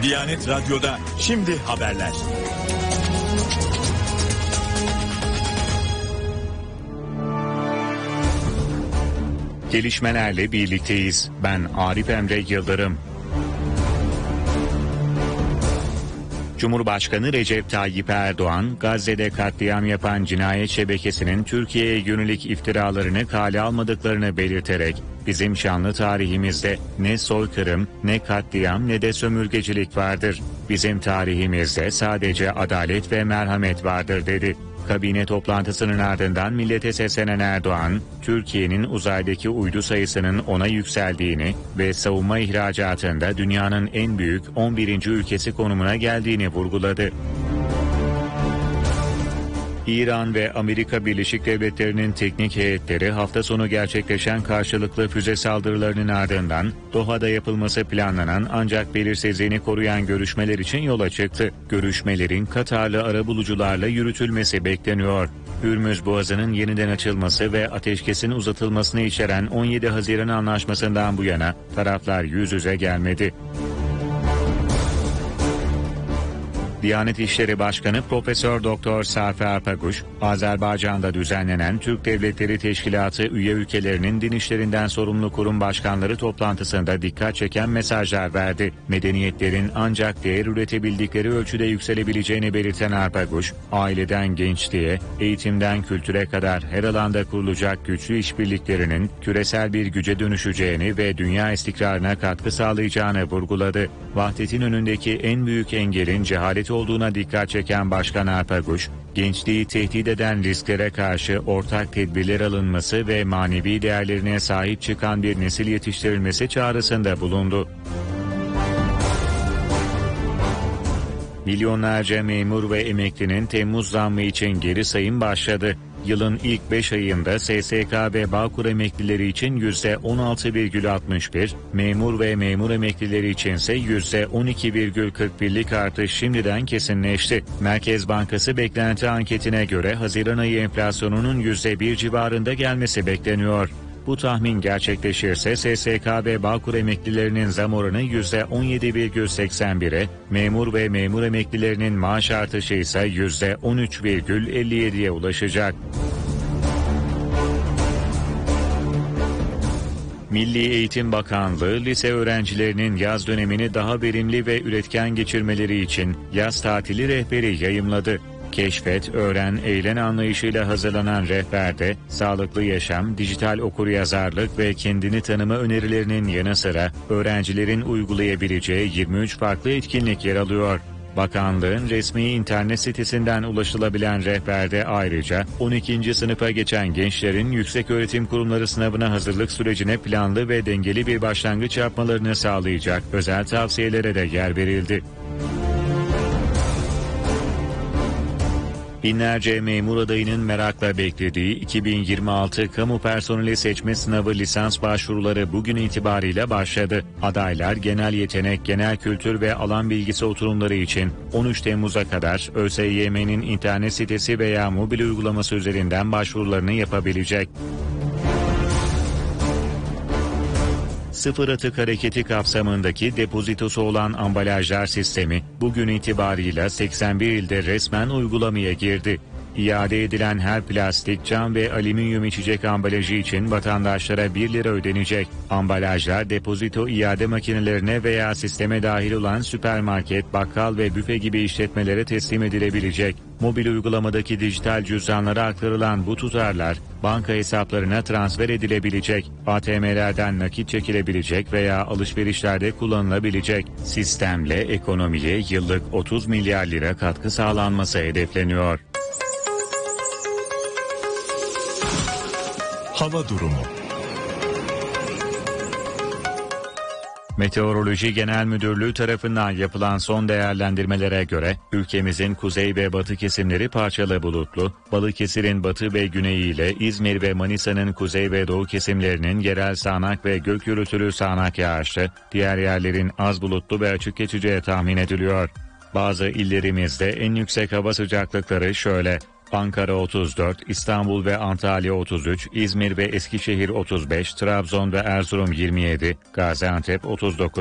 Diyanet Radyo'da şimdi haberler. Gelişmelerle birlikteyiz. Ben Arif Emre Yıldırım. Cumhurbaşkanı Recep Tayyip Erdoğan, Gazze'de katliam yapan cinayet şebekesinin Türkiye'ye yönelik iftiralarını kale almadıklarını belirterek, bizim şanlı tarihimizde ne soykırım, ne katliam ne de sömürgecilik vardır. Bizim tarihimizde sadece adalet ve merhamet vardır dedi. Kabine toplantısının ardından millete seslenen Erdoğan, Türkiye'nin uzaydaki uydu sayısının 10'a yükseldiğini ve savunma ihracatında dünyanın en büyük 11. ülkesi konumuna geldiğini vurguladı. İran ve Amerika Birleşik Devletleri'nin teknik heyetleri hafta sonu gerçekleşen karşılıklı füze saldırılarının ardından Doha'da yapılması planlanan ancak belirsizliğini koruyan görüşmeler için yola çıktı. Görüşmelerin Katarlı arabulucularla yürütülmesi bekleniyor. Hürmüz Boğazı'nın yeniden açılması ve ateşkesin uzatılmasını içeren 17 Haziran Anlaşması'ndan bu yana taraflar yüz yüze gelmedi. Diyanet İşleri Başkanı Profesör Doktor Safi Arpaguş, Azerbaycan'da düzenlenen Türk Devletleri Teşkilatı üye ülkelerinin din işlerinden sorumlu kurum başkanları toplantısında dikkat çeken mesajlar verdi. Medeniyetlerin ancak değer üretebildikleri ölçüde yükselebileceğini belirten Arpaguş, aileden gençliğe, eğitimden kültüre kadar her alanda kurulacak güçlü işbirliklerinin küresel bir güce dönüşeceğini ve dünya istikrarına katkı sağlayacağını vurguladı. Vahdetin önündeki en büyük engelin cehalet olduğuna dikkat çeken Başkan Arpaguş, gençliği tehdit eden risklere karşı ortak tedbirler alınması ve manevi değerlerine sahip çıkan bir nesil yetiştirilmesi çağrısında bulundu. Milyonlarca memur ve emeklinin Temmuz zammı için geri sayım başladı. Yılın ilk 5 ayında SSK ve Bağkur emeklileri için %16,61, memur ve memur emeklileri içinse %12,41'lik artış şimdiden kesinleşti. Merkez Bankası beklenti anketine göre Haziran ayı enflasyonunun %1 civarında gelmesi bekleniyor. Bu tahmin gerçekleşirse SSK ve Bağkur emeklilerinin zam oranı %17,81'e, memur ve memur emeklilerinin maaş artışı ise %13,57'ye ulaşacak. Milli Eğitim Bakanlığı, lise öğrencilerinin yaz dönemini daha verimli ve üretken geçirmeleri için yaz tatili rehberi yayımladı. Keşfet, öğren, eğlen anlayışıyla hazırlanan rehberde sağlıklı yaşam, dijital okuryazarlık ve kendini tanıma önerilerinin yanı sıra öğrencilerin uygulayabileceği 23 farklı etkinlik yer alıyor. Bakanlığın resmi internet sitesinden ulaşılabilen rehberde ayrıca 12. sınıfa geçen gençlerin yükseköğretim kurumları sınavına hazırlık sürecine planlı ve dengeli bir başlangıç yapmalarını sağlayacak özel tavsiyelere de yer verildi. Binlerce memur adayının merakla beklediği 2026 kamu personeli seçme sınavı lisans başvuruları bugün itibariyle başladı. Adaylar genel yetenek, genel kültür ve alan bilgisi oturumları için 13 Temmuz'a kadar ÖSYM'nin internet sitesi veya mobil uygulaması üzerinden başvurularını yapabilecek. Sıfır atık hareketi kapsamındaki depozitosu olan ambalajlar sistemi bugün itibarıyla 81 ilde resmen uygulamaya girdi. İade edilen her plastik, cam ve alüminyum içecek ambalajı için vatandaşlara 1 lira ödenecek. Ambalajlar depozito iade makinelerine veya sisteme dahil olan süpermarket, bakkal ve büfe gibi işletmelere teslim edilebilecek. Mobil uygulamadaki dijital cüzdanlara aktarılan bu tutarlar banka hesaplarına transfer edilebilecek, ATM'lerden nakit çekilebilecek veya alışverişlerde kullanılabilecek. Sistemle ekonomiye yıllık 30 milyar lira katkı sağlanması hedefleniyor. Hava durumu. Meteoroloji Genel Müdürlüğü tarafından yapılan son değerlendirmelere göre ülkemizin kuzey ve batı kesimleri parçalı bulutlu, Balıkesir'in batı ve güneyi ile İzmir ve Manisa'nın kuzey ve doğu kesimlerinin yerel sağanak ve gök gürültülü sağanak yağışlı, diğer yerlerin az bulutlu ve açık geçeceği tahmin ediliyor. Bazı illerimizde en yüksek hava sıcaklıkları şöyle: Ankara 34, İstanbul ve Antalya 33, İzmir ve Eskişehir 35, Trabzon ve Erzurum 27, Gaziantep 39,